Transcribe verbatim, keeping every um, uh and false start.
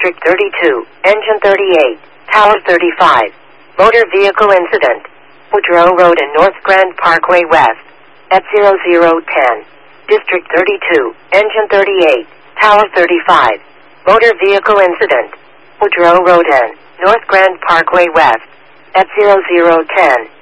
District thirty-two, Engine thirty-eight, Tower thirty-five. Motor vehicle incident. Woodrow Road and North Grand Parkway West. At zero zero ten. District thirty-two, Engine thirty-eight, Tower thirty-five. Motor vehicle incident. Woodrow Road and North Grand Parkway West. At zero zero ten.